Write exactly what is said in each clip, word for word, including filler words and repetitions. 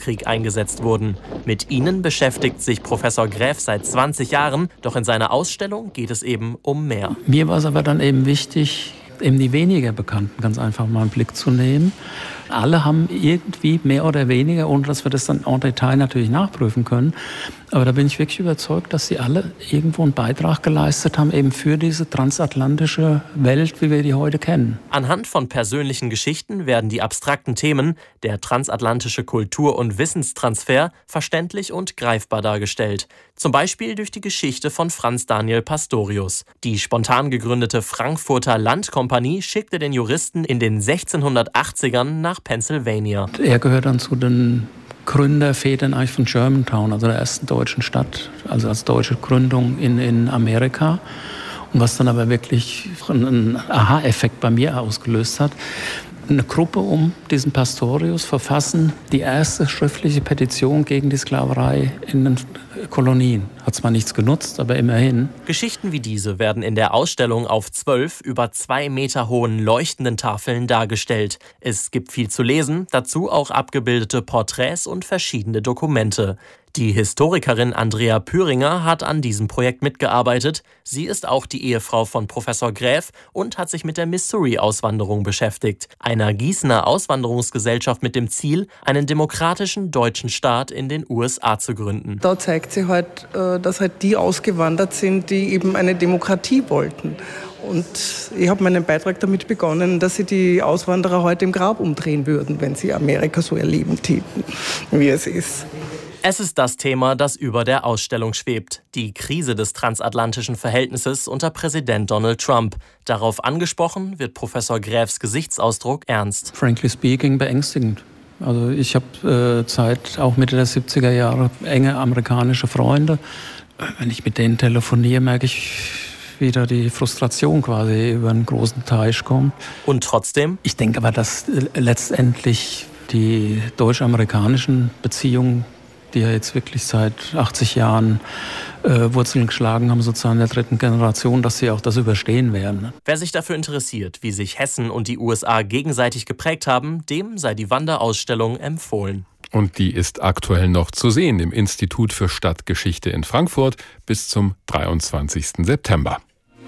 Weltkrieg eingesetzt wurden. Mit ihnen beschäftigt sich Professor Graeff seit zwanzig Jahren, doch in seiner Ausstellung geht es eben um mehr. Mir war es aber dann eben wichtig, eben die weniger Bekannten ganz einfach mal einen Blick zu nehmen. Alle haben irgendwie mehr oder weniger, ohne dass wir das dann en Detail natürlich nachprüfen können, aber da bin ich wirklich überzeugt, dass sie alle irgendwo einen Beitrag geleistet haben, eben für diese transatlantische Welt, wie wir die heute kennen. Anhand von persönlichen Geschichten werden die abstrakten Themen, der transatlantische Kultur- und Wissenstransfer, verständlich und greifbar dargestellt. Zum Beispiel durch die Geschichte von Franz Daniel Pastorius. Die spontan gegründete Frankfurter Landkompanie schickte den Juristen in den sechzehnhundertachtzigern nach Pennsylvania. Er gehört dann zu den Gründervätern eigentlich von Germantown, also der ersten deutschen Stadt, also als deutsche Gründung in, in Amerika. Und was dann aber wirklich einen Aha-Effekt bei mir ausgelöst hat, eine Gruppe um diesen Pastorius verfassen die erste schriftliche Petition gegen die Sklaverei in den Kolonien. Hat zwar nichts genutzt, aber immerhin. Geschichten wie diese werden in der Ausstellung auf zwölf über zwei Meter hohen leuchtenden Tafeln dargestellt. Es gibt viel zu lesen, dazu auch abgebildete Porträts und verschiedene Dokumente. Die Historikerin Andrea Püringer hat an diesem Projekt mitgearbeitet. Sie ist auch die Ehefrau von Professor Graeff und hat sich mit der Missouri-Auswanderung beschäftigt, einer Gießener Auswanderungsgesellschaft mit dem Ziel, einen demokratischen deutschen Staat in den U S A zu gründen. Da zeigt sie halt, dass halt die ausgewandert sind, die eben eine Demokratie wollten. Und ich habe meinen Beitrag damit begonnen, dass sie die Auswanderer heute im Grab umdrehen würden, wenn sie Amerika so erleben täten, wie es ist. Es ist das Thema, das über der Ausstellung schwebt. Die Krise des transatlantischen Verhältnisses unter Präsident Donald Trump. Darauf angesprochen wird Professor Graeffs Gesichtsausdruck ernst. Frankly speaking, beängstigend. Also ich habe äh, seit auch Mitte der siebziger Jahre enge amerikanische Freunde. Wenn ich mit denen telefoniere, merke ich wieder die Frustration quasi über einen großen Teich kommt. Und trotzdem? Ich denke aber, dass letztendlich die deutsch-amerikanischen Beziehungen, die ja jetzt wirklich seit achtzig Jahren äh, Wurzeln geschlagen haben, sozusagen in der dritten Generation, dass sie auch das überstehen werden. Wer sich dafür interessiert, wie sich Hessen und die U S A gegenseitig geprägt haben, dem sei die Wanderausstellung empfohlen. Und die ist aktuell noch zu sehen im Institut für Stadtgeschichte in Frankfurt bis zum dreiundzwanzigsten September.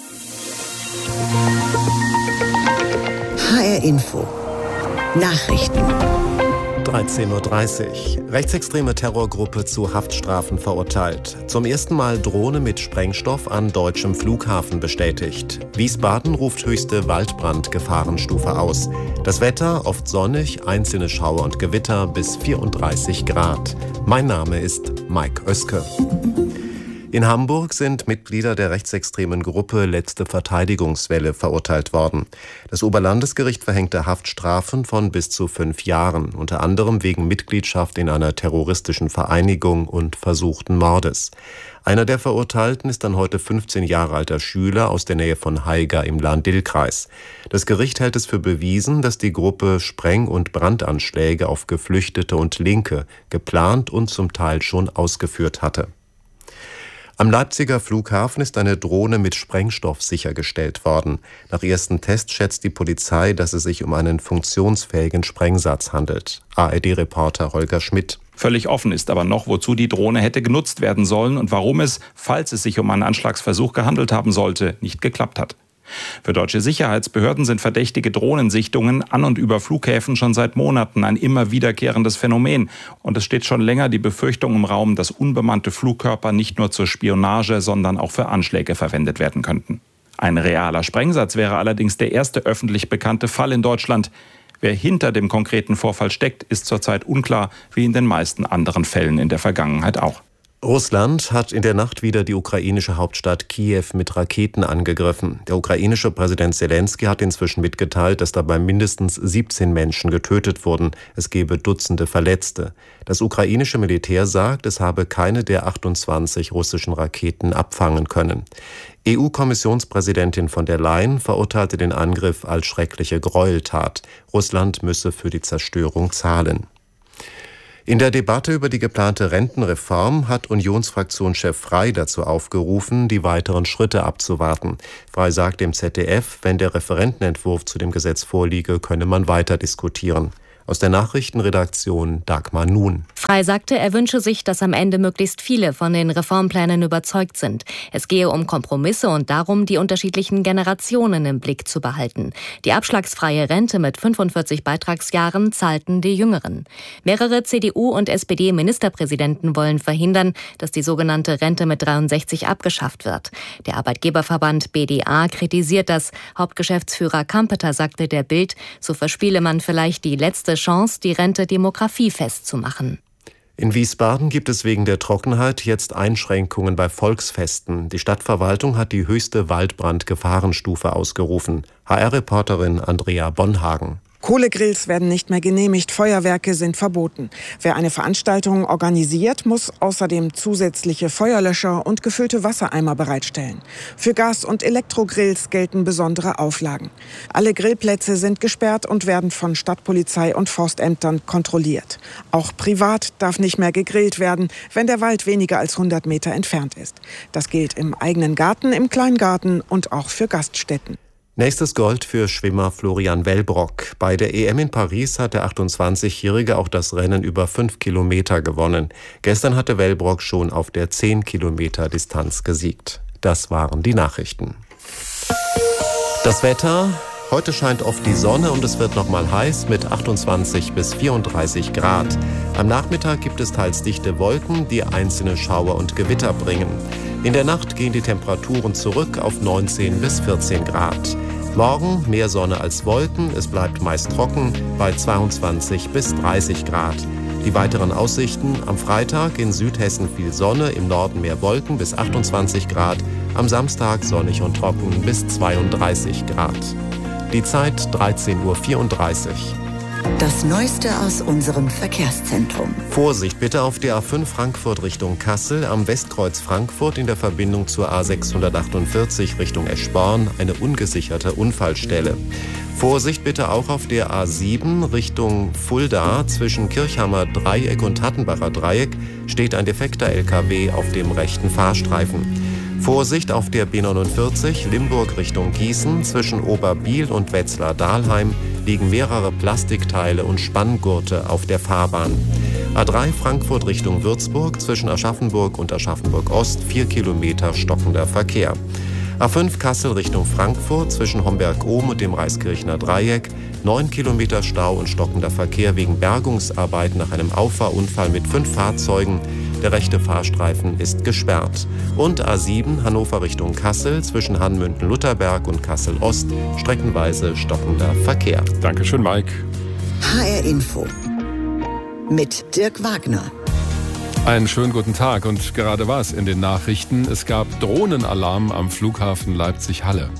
H R Info Nachrichten. dreizehn Uhr dreißig. Rechtsextreme Terrorgruppe zu Haftstrafen verurteilt. Zum ersten Mal Drohne mit Sprengstoff an deutschem Flughafen bestätigt. Wiesbaden ruft höchste Waldbrandgefahrenstufe aus. Das Wetter oft sonnig, einzelne Schauer und Gewitter bis vierunddreißig Grad. Mein Name ist Mike Oeske. In Hamburg sind Mitglieder der rechtsextremen Gruppe Letzte Verteidigungswelle verurteilt worden. Das Oberlandesgericht verhängte Haftstrafen von bis zu fünf Jahren, unter anderem wegen Mitgliedschaft in einer terroristischen Vereinigung und versuchten Mordes. Einer der Verurteilten ist ein heute fünfzehn Jahre alter Schüler aus der Nähe von Haiger im Lahn-Dill-Kreis. Das Gericht hält es für bewiesen, dass die Gruppe Spreng- und Brandanschläge auf Geflüchtete und Linke geplant und zum Teil schon ausgeführt hatte. Am Leipziger Flughafen ist eine Drohne mit Sprengstoff sichergestellt worden. Nach ersten Tests schätzt die Polizei, dass es sich um einen funktionsfähigen Sprengsatz handelt. A R D-Reporter Holger Schmidt. Völlig offen ist aber noch, wozu die Drohne hätte genutzt werden sollen und warum es, falls es sich um einen Anschlagsversuch gehandelt haben sollte, nicht geklappt hat. Für deutsche Sicherheitsbehörden sind verdächtige Drohnensichtungen an und über Flughäfen schon seit Monaten ein immer wiederkehrendes Phänomen. Und es steht schon länger die Befürchtung im Raum, dass unbemannte Flugkörper nicht nur zur Spionage, sondern auch für Anschläge verwendet werden könnten. Ein realer Sprengsatz wäre allerdings der erste öffentlich bekannte Fall in Deutschland. Wer hinter dem konkreten Vorfall steckt, ist zurzeit unklar, wie in den meisten anderen Fällen in der Vergangenheit auch. Russland hat in der Nacht wieder die ukrainische Hauptstadt Kiew mit Raketen angegriffen. Der ukrainische Präsident Zelensky hat inzwischen mitgeteilt, dass dabei mindestens siebzehn Menschen getötet wurden. Es gebe Dutzende Verletzte. Das ukrainische Militär sagt, es habe keine der achtundzwanzig russischen Raketen abfangen können. E U-Kommissionspräsidentin von der Leyen verurteilte den Angriff als schreckliche Gräueltat. Russland müsse für die Zerstörung zahlen. In der Debatte über die geplante Rentenreform hat Unionsfraktionschef Frey dazu aufgerufen, die weiteren Schritte abzuwarten. Frey sagt dem Z D F, wenn der Referentenentwurf zu dem Gesetz vorliege, könne man weiter diskutieren. Aus der Nachrichtenredaktion Dagmar Nun. Frey sagte, er wünsche sich, dass am Ende möglichst viele von den Reformplänen überzeugt sind. Es gehe um Kompromisse und darum, die unterschiedlichen Generationen im Blick zu behalten. Die abschlagsfreie Rente mit fünfundvierzig Beitragsjahren zahlten die Jüngeren. Mehrere C D U- und S P D-Ministerpräsidenten wollen verhindern, dass die sogenannte Rente mit dreiundsechzig abgeschafft wird. Der Arbeitgeberverband B D A kritisiert das. Hauptgeschäftsführer Kampeter sagte der Bild, so verspiele man vielleicht die letzte Chance, die Rente demografiefest zu machen. In Wiesbaden gibt es wegen der Trockenheit jetzt Einschränkungen bei Volksfesten. Die Stadtverwaltung hat die höchste Waldbrandgefahrenstufe ausgerufen. H R-Reporterin Andrea Bonhagen. Kohlegrills werden nicht mehr genehmigt, Feuerwerke sind verboten. Wer eine Veranstaltung organisiert, muss außerdem zusätzliche Feuerlöscher und gefüllte Wassereimer bereitstellen. Für Gas- und Elektrogrills gelten besondere Auflagen. Alle Grillplätze sind gesperrt und werden von Stadtpolizei und Forstämtern kontrolliert. Auch privat darf nicht mehr gegrillt werden, wenn der Wald weniger als hundert Meter entfernt ist. Das gilt im eigenen Garten, im Kleingarten und auch für Gaststätten. Nächstes Gold für Schwimmer Florian Wellbrock. Bei der E M in Paris hat der achtundzwanzigjährige auch das Rennen über fünf Kilometer gewonnen. Gestern hatte Wellbrock schon auf der zehn Kilometer Distanz gesiegt. Das waren die Nachrichten. Das Wetter. Heute scheint oft die Sonne und es wird noch mal heiß mit achtundzwanzig bis vierunddreißig Grad. Am Nachmittag gibt es teils dichte Wolken, die einzelne Schauer und Gewitter bringen. In der Nacht gehen die Temperaturen zurück auf neunzehn bis vierzehn Grad. Morgen mehr Sonne als Wolken, es bleibt meist trocken bei zweiundzwanzig bis dreißig Grad. Die weiteren Aussichten: am Freitag in Südhessen viel Sonne, im Norden mehr Wolken bis achtundzwanzig Grad, am Samstag sonnig und trocken bis zweiunddreißig Grad. Die Zeit dreizehn Uhr vierunddreißig. Das Neueste aus unserem Verkehrszentrum. Vorsicht bitte auf der A fünf Frankfurt Richtung Kassel, am Westkreuz Frankfurt in der Verbindung zur A sechshundertachtundvierzig Richtung Eschborn, eine ungesicherte Unfallstelle. Vorsicht bitte auch auf der A sieben Richtung Fulda, zwischen Kirchhammer Dreieck und Hattenbacher Dreieck steht ein defekter L K W auf dem rechten Fahrstreifen. Vorsicht auf der B neunundvierzig Limburg Richtung Gießen, zwischen Oberbiel und Wetzlar-Dahlheim liegen mehrere Plastikteile und Spanngurte auf der Fahrbahn. A drei Frankfurt Richtung Würzburg, zwischen Aschaffenburg und Aschaffenburg-Ost vier Kilometer stockender Verkehr. A fünf Kassel Richtung Frankfurt, zwischen Homberg-Ohm und dem Reiskirchner Dreieck neun Kilometer Stau und stockender Verkehr wegen Bergungsarbeit nach einem Auffahrunfall mit fünf Fahrzeugen. Der rechte Fahrstreifen ist gesperrt. Und A sieben Hannover Richtung Kassel, zwischen Hanmünden-Lutherberg und Kassel-Ost streckenweise stockender Verkehr. Dankeschön, Mike. H R Info mit Dirk Wagner. Einen schönen guten Tag und gerade was in den Nachrichten. Es gab Drohnenalarm am Flughafen Leipzig-Halle.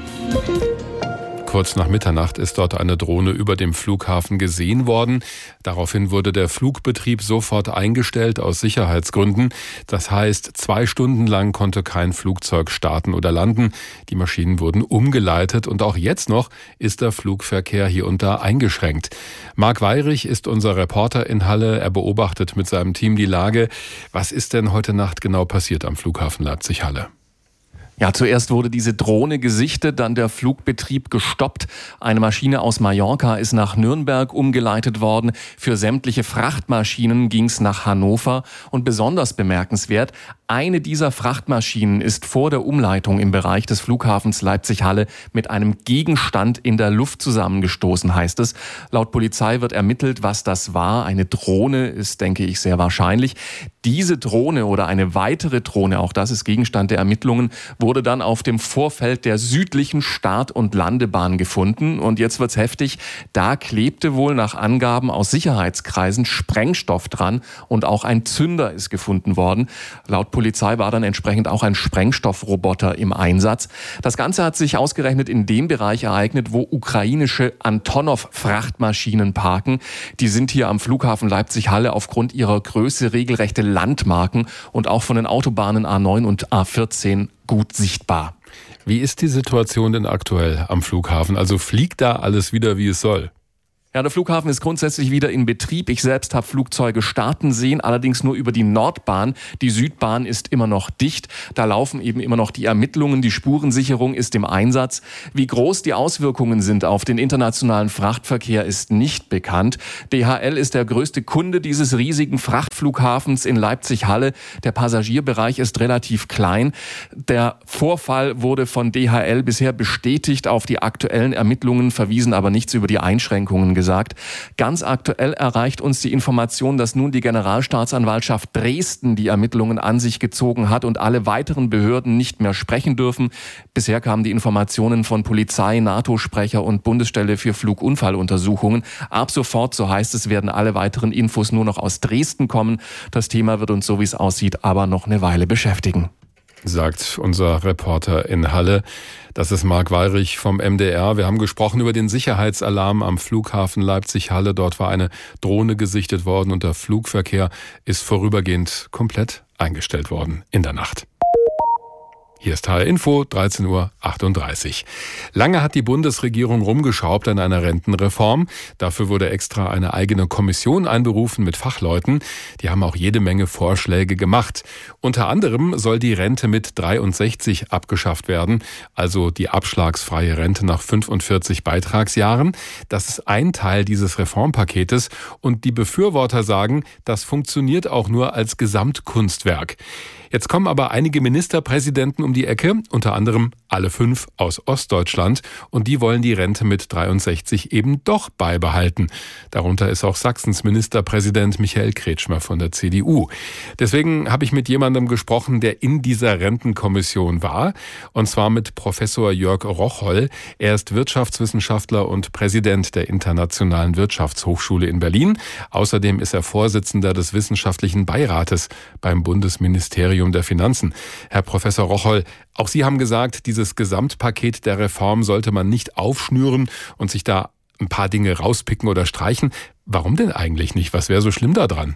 Kurz nach Mitternacht ist dort eine Drohne über dem Flughafen gesehen worden. Daraufhin wurde der Flugbetrieb sofort eingestellt aus Sicherheitsgründen. Das heißt, zwei Stunden lang konnte kein Flugzeug starten oder landen. Die Maschinen wurden umgeleitet und auch jetzt noch ist der Flugverkehr hier und da eingeschränkt. Marc Weyrich ist unser Reporter in Halle. Er beobachtet mit seinem Team die Lage. Was ist denn heute Nacht genau passiert am Flughafen Leipzig-Halle? Ja, zuerst wurde diese Drohne gesichtet, dann der Flugbetrieb gestoppt. Eine Maschine aus Mallorca ist nach Nürnberg umgeleitet worden. Für sämtliche Frachtmaschinen ging's nach Hannover. Und besonders bemerkenswert, eine dieser Frachtmaschinen ist vor der Umleitung im Bereich des Flughafens Leipzig-Halle mit einem Gegenstand in der Luft zusammengestoßen, heißt es. Laut Polizei wird ermittelt, was das war. Eine Drohne ist, denke ich, sehr wahrscheinlich. Diese Drohne oder eine weitere Drohne, auch das ist Gegenstand der Ermittlungen, wurde dann auf dem Vorfeld der südlichen Start- und Landebahn gefunden. Und jetzt wird's heftig. Da klebte wohl nach Angaben aus Sicherheitskreisen Sprengstoff dran und auch ein Zünder ist gefunden worden. Laut Polizei war dann entsprechend auch ein Sprengstoffroboter im Einsatz. Das Ganze hat sich ausgerechnet in dem Bereich ereignet, wo ukrainische Antonov-Frachtmaschinen parken. Die sind hier am Flughafen Leipzig-Halle aufgrund ihrer Größe regelrechte Landmarken und auch von den Autobahnen A neun und A vierzehn gut sichtbar. Wie ist die Situation denn aktuell am Flughafen? Also fliegt da alles wieder, wie es soll? Ja, der Flughafen ist grundsätzlich wieder in Betrieb. Ich selbst habe Flugzeuge starten sehen, allerdings nur über die Nordbahn. Die Südbahn ist immer noch dicht. Da laufen eben immer noch die Ermittlungen. Die Spurensicherung ist im Einsatz. Wie groß die Auswirkungen sind auf den internationalen Frachtverkehr, ist nicht bekannt. D H L ist der größte Kunde dieses riesigen Frachtflughafens in Leipzig-Halle. Der Passagierbereich ist relativ klein. Der Vorfall wurde von D H L bisher bestätigt. Auf die aktuellen Ermittlungen verwiesen aber nichts über die Einschränkungen gesagt. Ganz aktuell erreicht uns die Information, dass nun die Generalstaatsanwaltschaft Dresden die Ermittlungen an sich gezogen hat und alle weiteren Behörden nicht mehr sprechen dürfen. Bisher kamen die Informationen von Polizei, NATO-Sprecher und Bundesstelle für Flugunfalluntersuchungen. Ab sofort, so heißt es, werden alle weiteren Infos nur noch aus Dresden kommen. Das Thema wird uns, so wie es aussieht, aber noch eine Weile beschäftigen. Sagt unser Reporter in Halle. Das ist Marc Weyrich vom M D R. Wir haben gesprochen über den Sicherheitsalarm am Flughafen Leipzig-Halle. Dort war eine Drohne gesichtet worden und der Flugverkehr ist vorübergehend komplett eingestellt worden in der Nacht. Hier ist H R Info, dreizehn Uhr achtunddreißig. Lange hat die Bundesregierung rumgeschraubt an einer Rentenreform. Dafür wurde extra eine eigene Kommission einberufen mit Fachleuten. Die haben auch jede Menge Vorschläge gemacht. Unter anderem soll die Rente mit dreiundsechzig abgeschafft werden, also die abschlagsfreie Rente nach fünfundvierzig Beitragsjahren. Das ist ein Teil dieses Reformpaketes und die Befürworter sagen, das funktioniert auch nur als Gesamtkunstwerk. Jetzt kommen aber einige Ministerpräsidenten um die Ecke, unter anderem alle fünf aus Ostdeutschland, und die wollen die Rente mit dreiundsechzig eben doch beibehalten. Darunter ist auch Sachsens Ministerpräsident Michael Kretschmer von der C D U. Deswegen habe ich mit jemandem gesprochen, der in dieser Rentenkommission war, und zwar mit Professor Jörg Rocholl. Er ist Wirtschaftswissenschaftler und Präsident der Internationalen Wirtschaftshochschule in Berlin. Außerdem ist er Vorsitzender des Wissenschaftlichen Beirates beim Bundesministerium der Finanzen. Herr Professor Rocholl, auch Sie haben gesagt, dieses Gesamtpaket der Reform sollte man nicht aufschnüren und sich da ein paar Dinge rauspicken oder streichen. Warum denn eigentlich nicht? Was wäre so schlimm daran?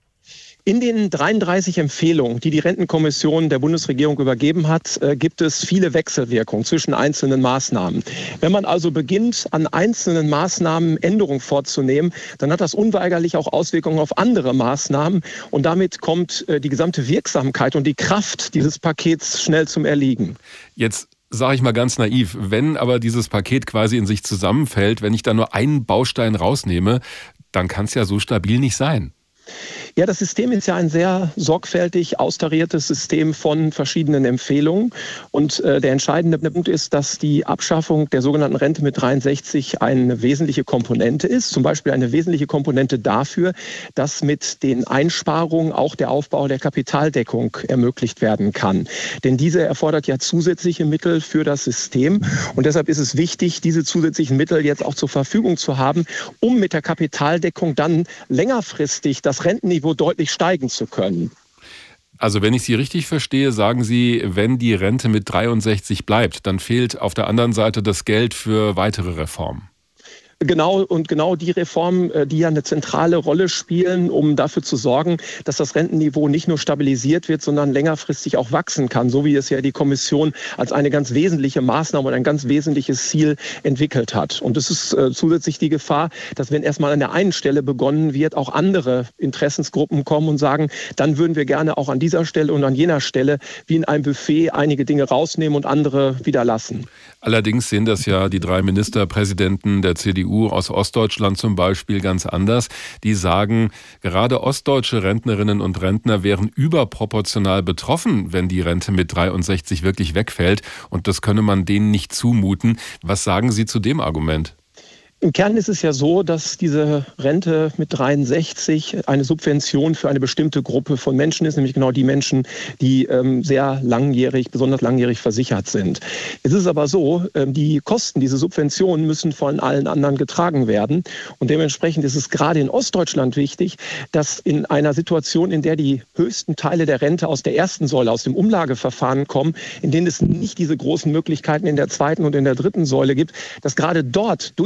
In den dreiunddreißig Empfehlungen, die die Rentenkommission der Bundesregierung übergeben hat, gibt es viele Wechselwirkungen zwischen einzelnen Maßnahmen. Wenn man also beginnt, an einzelnen Maßnahmen Änderungen vorzunehmen, dann hat das unweigerlich auch Auswirkungen auf andere Maßnahmen und damit kommt die gesamte Wirksamkeit und die Kraft dieses Pakets schnell zum Erliegen. Jetzt sage ich mal ganz naiv, wenn aber dieses Paket quasi in sich zusammenfällt, wenn ich da nur einen Baustein rausnehme, dann kann es ja so stabil nicht sein. Ja, das System ist ja ein sehr sorgfältig austariertes System von verschiedenen Empfehlungen. Und äh, der entscheidende Punkt ist, dass die Abschaffung der sogenannten Rente mit dreiundsechzig eine wesentliche Komponente ist. Zum Beispiel eine wesentliche Komponente dafür, dass mit den Einsparungen auch der Aufbau der Kapitaldeckung ermöglicht werden kann. Denn diese erfordert ja zusätzliche Mittel für das System. Und deshalb ist es wichtig, diese zusätzlichen Mittel jetzt auch zur Verfügung zu haben, um mit der Kapitaldeckung dann längerfristig das Rentenniveau deutlich steigen zu können. Also wenn ich Sie richtig verstehe, sagen Sie, wenn die Rente mit dreiundsechzig bleibt, dann fehlt auf der anderen Seite das Geld für weitere Reformen. Genau, und genau die Reformen, die ja eine zentrale Rolle spielen, um dafür zu sorgen, dass das Rentenniveau nicht nur stabilisiert wird, sondern längerfristig auch wachsen kann, so wie es ja die Kommission als eine ganz wesentliche Maßnahme und ein ganz wesentliches Ziel entwickelt hat. Und es ist äh, zusätzlich die Gefahr, dass wenn erstmal an der einen Stelle begonnen wird, auch andere Interessensgruppen kommen und sagen, dann würden wir gerne auch an dieser Stelle und an jener Stelle wie in einem Buffet einige Dinge rausnehmen und andere wieder lassen. Allerdings sehen das ja die drei Ministerpräsidenten der C D U aus Ostdeutschland zum Beispiel ganz anders. Die sagen, gerade ostdeutsche Rentnerinnen und Rentner wären überproportional betroffen, wenn die Rente mit dreiundsechzig wirklich wegfällt. Und das könne man denen nicht zumuten. Was sagen Sie zu dem Argument? Im Kern ist es ja so, dass diese Rente mit dreiundsechzig eine Subvention für eine bestimmte Gruppe von Menschen ist, nämlich genau die Menschen, die ähm, sehr langjährig, besonders langjährig versichert sind. Es ist aber so, ähm, die Kosten, diese Subventionen müssen von allen anderen getragen werden. Und dementsprechend ist es gerade in Ostdeutschland wichtig, dass in einer Situation, in der die höchsten Teile der Rente aus der ersten Säule, aus dem Umlageverfahren kommen, in denen es nicht diese großen Möglichkeiten in der zweiten und in der dritten Säule gibt, dass gerade dort durch die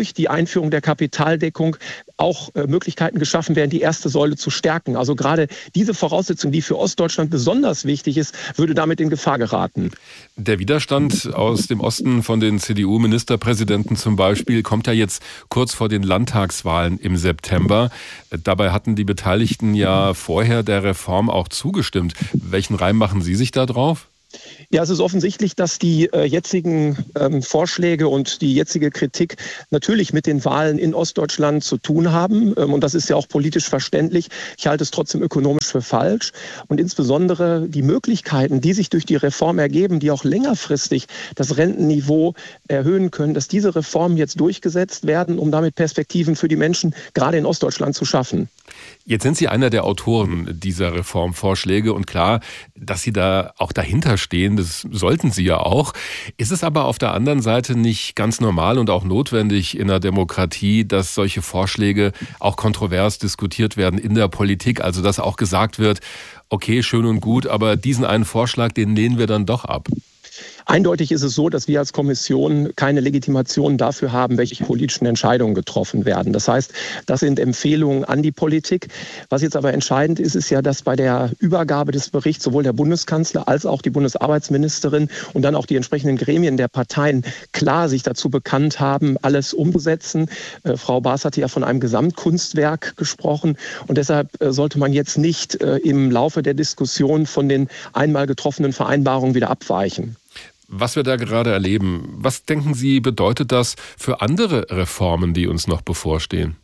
Einführung der Kapitaldeckung auch äh, Möglichkeiten geschaffen werden, die erste Säule zu stärken. Also gerade diese Voraussetzung, die für Ostdeutschland besonders wichtig ist, würde damit in Gefahr geraten. Der Widerstand aus dem Osten von den C D U-Ministerpräsidenten zum Beispiel kommt ja jetzt kurz vor den Landtagswahlen im September. Dabei hatten die Beteiligten ja vorher der Reform auch zugestimmt. Welchen Reim machen Sie sich da drauf? Ja, es ist offensichtlich, dass die äh, jetzigen ähm, Vorschläge und die jetzige Kritik natürlich mit den Wahlen in Ostdeutschland zu tun haben. Ähm, und das ist ja auch politisch verständlich. Ich halte es trotzdem ökonomisch für falsch. Und insbesondere die Möglichkeiten, die sich durch die Reform ergeben, die auch längerfristig das Rentenniveau erhöhen können, dass diese Reformen jetzt durchgesetzt werden, um damit Perspektiven für die Menschen gerade in Ostdeutschland zu schaffen. Jetzt sind Sie einer der Autoren dieser Reformvorschläge und klar, dass Sie da auch dahinter stehen, das sollten Sie ja auch. Ist es aber auf der anderen Seite nicht ganz normal und auch notwendig in einer Demokratie, dass solche Vorschläge auch kontrovers diskutiert werden in der Politik? Also dass auch gesagt wird, okay, schön und gut, aber diesen einen Vorschlag, den lehnen wir dann doch ab. Eindeutig ist es so, dass wir als Kommission keine Legitimation dafür haben, welche politischen Entscheidungen getroffen werden. Das heißt, das sind Empfehlungen an die Politik. Was jetzt aber entscheidend ist, ist ja, dass bei der Übergabe des Berichts sowohl der Bundeskanzler als auch die Bundesarbeitsministerin und dann auch die entsprechenden Gremien der Parteien klar sich dazu bekannt haben, alles umzusetzen. Äh, Frau Baas hatte ja von einem Gesamtkunstwerk gesprochen und deshalb äh, sollte man jetzt nicht äh, im Laufe der Diskussion von den einmal getroffenen Vereinbarungen wieder abweichen. Was wir da gerade erleben, was denken Sie, bedeutet das für andere Reformen, die uns noch bevorstehen?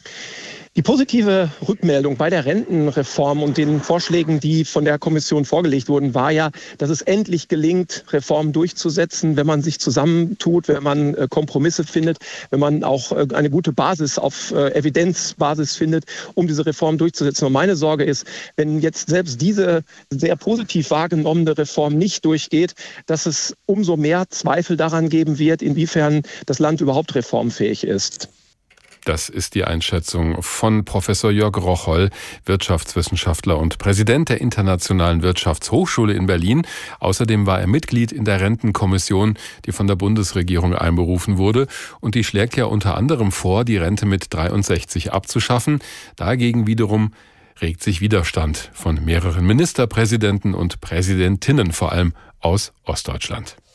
Die positive Rückmeldung bei der Rentenreform und den Vorschlägen, die von der Kommission vorgelegt wurden, war ja, dass es endlich gelingt, Reformen durchzusetzen, wenn man sich zusammentut, wenn man Kompromisse findet, wenn man auch eine gute Basis auf Evidenzbasis findet, um diese Reform durchzusetzen. Und meine Sorge ist, wenn jetzt selbst diese sehr positiv wahrgenommene Reform nicht durchgeht, dass es umso mehr Zweifel daran geben wird, inwiefern das Land überhaupt reformfähig ist. Das ist die Einschätzung von Professor Jörg Rocholl, Wirtschaftswissenschaftler und Präsident der Internationalen Wirtschaftshochschule in Berlin. Außerdem war er Mitglied in der Rentenkommission, die von der Bundesregierung einberufen wurde. Und die schlägt ja unter anderem vor, die Rente mit dreiundsechzig abzuschaffen. Dagegen wiederum regt sich Widerstand von mehreren Ministerpräsidenten und Präsidentinnen, vor allem aus Ostdeutschland.